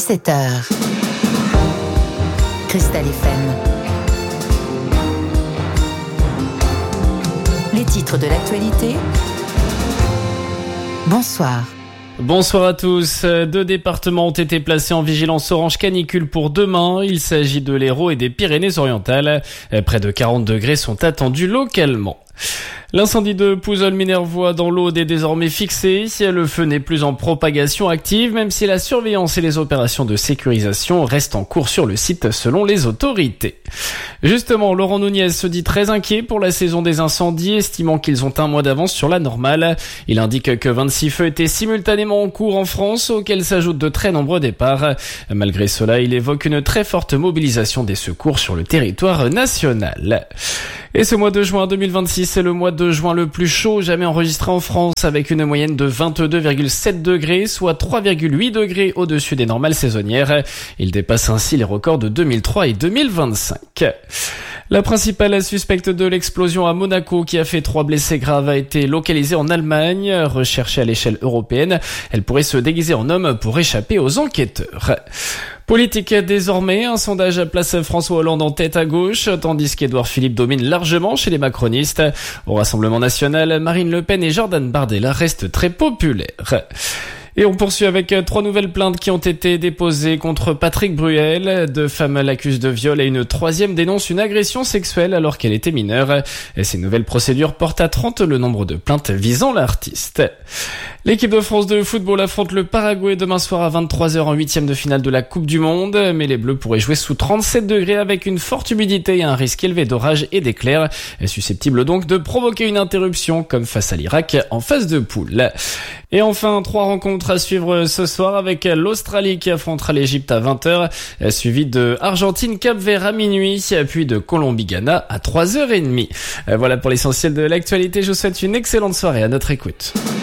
17h. Cristal FM. Les titres de l'actualité. Bonsoir. Bonsoir à tous. 2 départements ont été placés en vigilance orange canicule pour demain. Il s'agit de l'Hérault et des Pyrénées-Orientales. Près de 40 degrés sont attendus localement. L'incendie de Pouzols-Minervois dans l'Aude est désormais fixé. Le feu n'est plus en propagation active, même si la surveillance et les opérations de sécurisation restent en cours sur le site selon les autorités. Justement, Laurent Nunez se dit très inquiet pour la saison des incendies, estimant qu'ils ont un mois d'avance sur la normale. Il indique que 26 feux étaient simultanément en cours en France, auxquels s'ajoutent de très nombreux départs. Malgré cela, il évoque une très forte mobilisation des secours sur le territoire national. Et ce mois de juin 2026, c'est le mois de juin le plus chaud jamais enregistré en France, avec une moyenne de 22,7 degrés, soit 3,8 degrés au-dessus des normales saisonnières. Il dépasse ainsi les records de 2003 et 2025. La principale suspecte de l'explosion à Monaco, qui a fait 3 blessés graves, a été localisée en Allemagne. Recherchée à l'échelle européenne, elle pourrait se déguiser en homme pour échapper aux enquêteurs. Politique désormais, un sondage place François Hollande en tête à gauche, tandis qu'Édouard Philippe domine largement chez les macronistes. Au Rassemblement national, Marine Le Pen et Jordan Bardella restent très populaires. Et on poursuit avec 3 nouvelles plaintes qui ont été déposées contre Patrick Bruel. 2 femmes l'accusent de viol et une 3e dénonce une agression sexuelle alors qu'elle était mineure. Et ces nouvelles procédures portent à 30 le nombre de plaintes visant l'artiste. L'équipe de France de football affronte le Paraguay demain soir à 23h en 8e de finale de la Coupe du Monde. Mais les Bleus pourraient jouer sous 37 degrés avec une forte humidité et un risque élevé d'orage et d'éclairs. Susceptible donc de provoquer une interruption comme face à l'Irak en phase de poule. Et enfin, 3 rencontres à suivre ce soir avec l'Australie qui affrontera l'Égypte à 20h, suivi de Argentine-Cap-Vert à minuit, puis de Colombie-Ghana à 3h30. Voilà pour l'essentiel de l'actualité. Je vous souhaite une excellente soirée à notre écoute.